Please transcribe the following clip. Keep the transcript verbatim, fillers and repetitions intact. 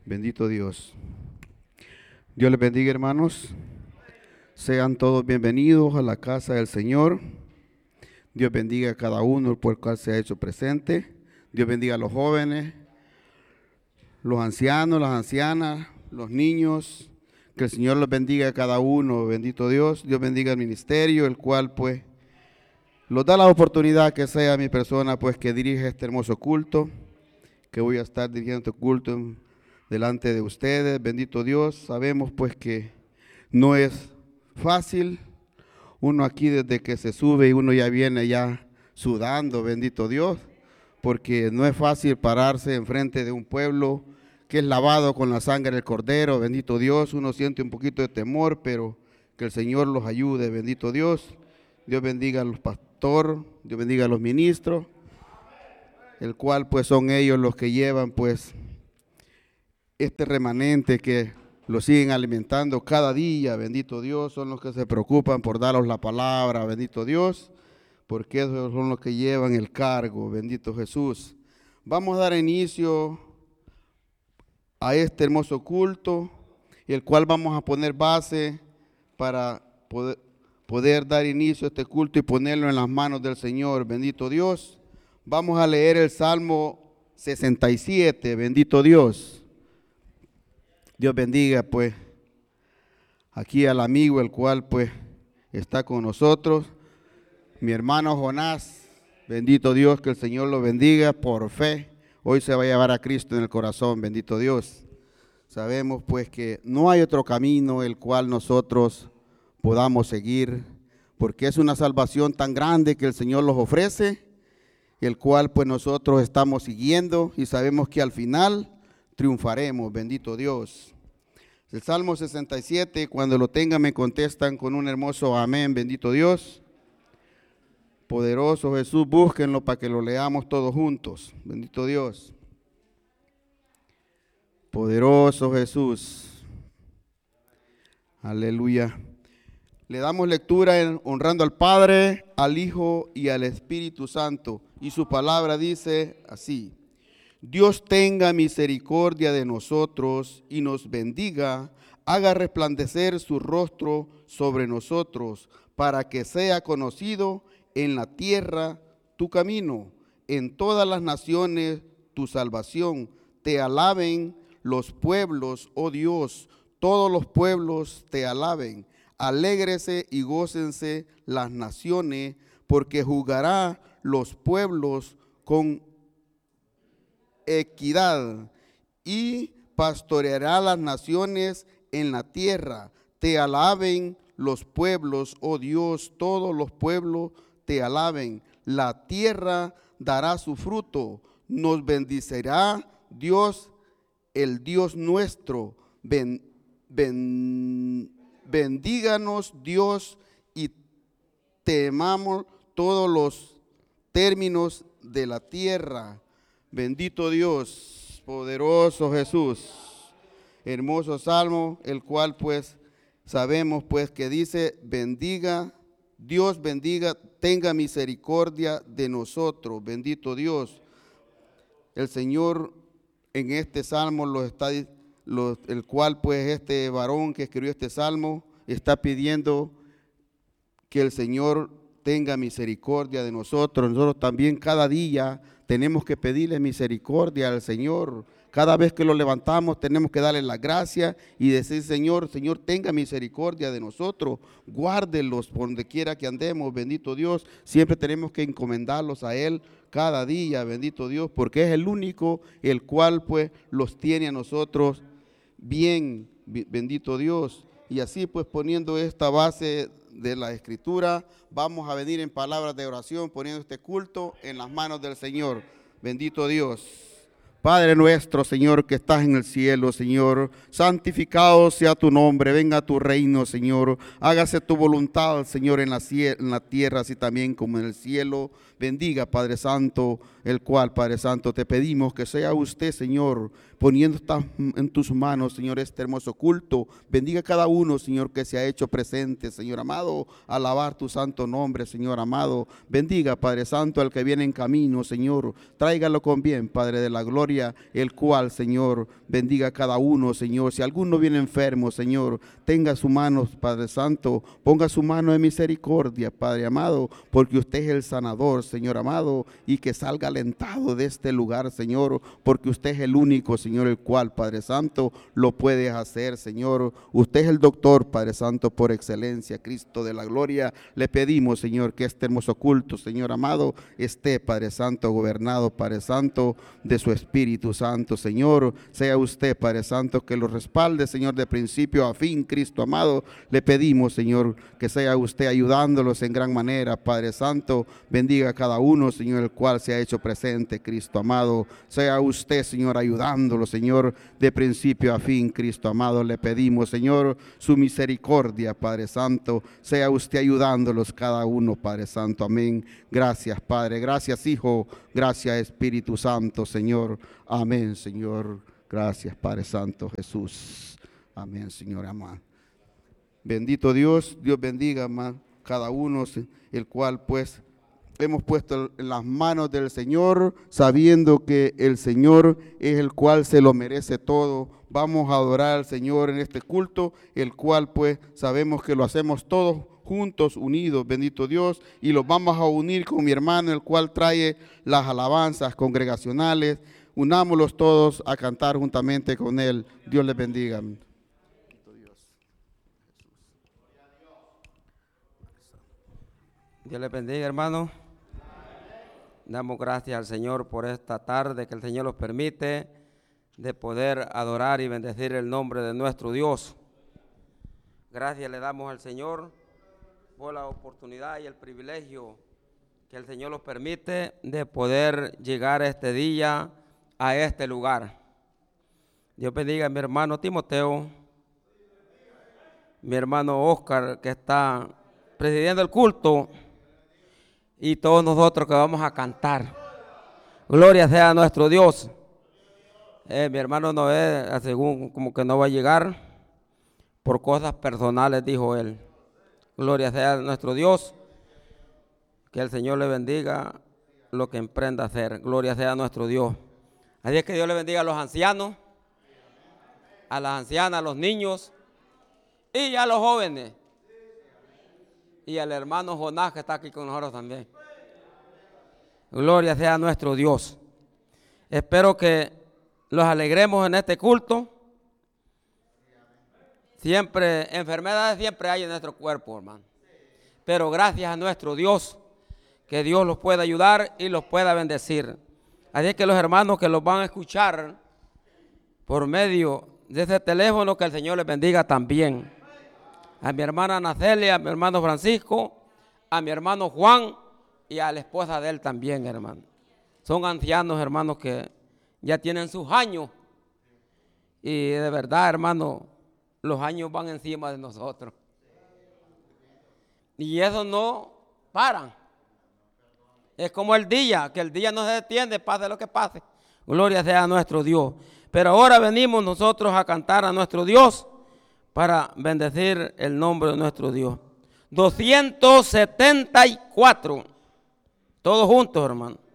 Bendito Dios. Dios les bendiga, hermanos. Sean todos bienvenidos a la casa del Señor. Dios bendiga a cada uno por el cual se ha hecho presente. Dios bendiga a los jóvenes, los ancianos, las ancianas, los niños. Que el Señor los bendiga a cada uno. Bendito Dios. Dios bendiga al ministerio, el cual pues los da la oportunidad que sea mi persona pues que dirige este hermoso culto, que voy a estar dirigiendo este culto en delante de ustedes. Bendito Dios. Sabemos pues que no es fácil. Uno aquí desde que se sube y uno ya viene ya sudando, bendito Dios, porque no es fácil pararse enfrente de un pueblo que es lavado con la sangre del Cordero. Bendito Dios. Uno siente un poquito de temor, pero que el Señor los ayude. Bendito Dios. Dios bendiga a los pastores, Dios bendiga a los ministros, el cual pues son ellos los que llevan pues este remanente que lo siguen alimentando cada día. Bendito Dios. Son los que se preocupan por daros la palabra. Bendito Dios, porque esos son los que llevan el cargo. Bendito Jesús. Vamos a dar inicio a este hermoso culto, el cual vamos a poner base para poder, poder dar inicio a este culto y ponerlo en las manos del Señor. Bendito Dios. Vamos a leer el Salmo sesenta y siete. Bendito Dios. Dios bendiga pues aquí al amigo, el cual pues está con nosotros, mi hermano Jonás. Bendito Dios, que el Señor lo bendiga por fe. Hoy se va a llevar a Cristo en el corazón. Bendito Dios. Sabemos pues que no hay otro camino el cual nosotros podamos seguir, porque es una salvación tan grande que el Señor los ofrece, el cual pues nosotros estamos siguiendo y sabemos que al final triunfaremos. Bendito Dios. El Salmo sesenta y siete, cuando lo tengan me contestan con un hermoso amén. Bendito Dios. Poderoso Jesús, búsquenlo para que lo leamos todos juntos. Bendito Dios. Poderoso Jesús. Aleluya. Le damos lectura en, honrando al Padre, al Hijo y al Espíritu Santo. Y su palabra dice así: Dios tenga misericordia de nosotros y nos bendiga, haga resplandecer su rostro sobre nosotros, para que sea conocido en la tierra tu camino, en todas las naciones tu salvación. Te alaben los pueblos, oh Dios, todos los pueblos te alaben. Alégrese y gócense las naciones, porque juzgará los pueblos con equidad y pastoreará las naciones en la tierra. Te alaben los pueblos, oh Dios, todos los pueblos te alaben. La tierra dará su fruto, nos bendecirá Dios, el Dios nuestro. Ben, ben, bendíganos Dios y temamos todos los términos de la tierra. Bendito Dios, poderoso Jesús. Hermoso salmo, el cual pues sabemos pues que dice: bendiga, Dios bendiga, tenga misericordia de nosotros. Bendito Dios. El Señor en este salmo lo está, lo, el cual pues este varón que escribió este salmo está pidiendo que el Señor tenga misericordia de nosotros. Nosotros también cada día tenemos que pedirle misericordia al Señor. Cada vez que lo levantamos tenemos que darle la gracia y decir: Señor, Señor, tenga misericordia de nosotros. Guárdelos por donde quiera que andemos, bendito Dios. Siempre tenemos que encomendarlos a Él cada día, bendito Dios, porque es el único el cual pues los tiene a nosotros bien, bendito Dios. Y así pues poniendo esta base de la Escritura, vamos a venir en palabras de oración, poniendo este culto en las manos del Señor. Bendito Dios. Padre nuestro, Señor, que estás en el cielo, Señor, santificado sea tu nombre, venga tu reino, Señor, hágase tu voluntad, Señor, en la, en la tierra, así también como en el cielo. bendiga, Padre Santo, el cual, Padre Santo, te pedimos que sea usted, Señor, poniendo en tus manos, Señor, este hermoso culto. Bendiga a cada uno, Señor, que se ha hecho presente, Señor amado, alabar tu santo nombre, Señor amado. Bendiga, Padre Santo, al que viene en camino, Señor, tráigalo con bien, Padre de la gloria, el cual, Señor, bendiga a cada uno, Señor. Si alguno viene enfermo, Señor, tenga su mano, Padre Santo, ponga su mano de misericordia, Padre amado, porque usted es el sanador, Señor amado, y que salga alentado de este lugar, Señor, porque usted es el único, Señor, el cual, Padre Santo, lo puede hacer, Señor. Usted es el doctor, Padre Santo, por excelencia, Cristo de la gloria. Le pedimos, Señor, que este hermoso culto, Señor amado, esté, Padre Santo, gobernado, Padre Santo, de su Espíritu Santo, Señor. Sea usted, Padre Santo, que lo respalde, Señor, de principio a fin, Cristo amado. Le pedimos, Señor, que sea usted ayudándolos en gran manera, Padre Santo. Bendiga a cada uno, Señor, el cual se ha hecho presente, Cristo amado. Sea usted, Señor, ayudándolo, Señor, de principio a fin, Cristo amado. Le pedimos, Señor, su misericordia, Padre Santo. Sea usted ayudándolos cada uno, Padre Santo. Amén. Gracias, Padre. Gracias, Hijo. Gracias, Espíritu Santo, Señor. Amén, Señor. Gracias, Padre Santo Jesús. Amén, Señor amado. Bendito Dios. Dios bendiga, amado, cada uno, el cual, pues, hemos puesto en las manos del Señor, sabiendo que el Señor es el cual se lo merece todo. Vamos a adorar al Señor en este culto, el cual pues sabemos que lo hacemos todos juntos, unidos, bendito Dios, y los vamos a unir con mi hermano, el cual trae las alabanzas congregacionales. Unámoslos todos a cantar juntamente con él. Dios les bendiga. Dios les bendiga, hermano. Damos gracias al Señor por esta tarde que el Señor nos permite de poder adorar y bendecir el nombre de nuestro Dios. Gracias le damos al Señor por la oportunidad y el privilegio que el Señor nos permite de poder llegar este día a este lugar. Dios bendiga a mi hermano Timoteo, mi hermano Oscar, que está presidiendo el culto, y todos nosotros que vamos a cantar. Gloria sea a nuestro Dios. Eh, mi hermano Noé, según como que no va a llegar por cosas personales, dijo él. Gloria sea a nuestro Dios. Que el Señor le bendiga lo que emprenda a hacer. Gloria sea a nuestro Dios. Así es que Dios le bendiga a los ancianos, a las ancianas, a los niños y a los jóvenes. Y al hermano Jonás, que está aquí con nosotros también. Gloria sea a nuestro Dios. Espero que los alegremos en este culto. Siempre, enfermedades siempre hay en nuestro cuerpo, hermano. Pero gracias a nuestro Dios, que Dios los pueda ayudar y los pueda bendecir. Así que los hermanos que los van a escuchar por medio de ese teléfono, que el Señor les bendiga también. A mi hermana Nacelia, a mi hermano Francisco, a mi hermano Juan y a la esposa de él también, hermano. Son ancianos, hermanos, que ya tienen sus años. Y de verdad, hermano, los años van encima de nosotros. Y eso no paran. Es como el día, que el día no se detiene, pase lo que pase. Gloria sea a nuestro Dios. Pero ahora venimos nosotros a cantar a nuestro Dios, para bendecir el nombre de nuestro Dios. doscientos setenta y cuatro. Todos juntos, hermano.